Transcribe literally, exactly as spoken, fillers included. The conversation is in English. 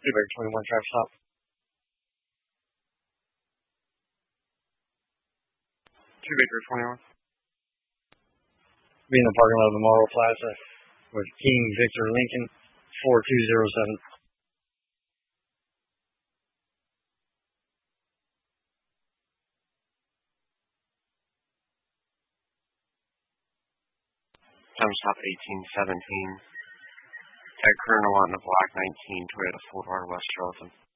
Baker twenty-one, traffic stop. Two Baker twenty-one. Be in the parking lot of the Morrow Plaza with King Victor Lincoln, four two zero seven. Time stop eighteen seventeen. At Colonel on the block nineteen, Toyota Ford R West Charlton.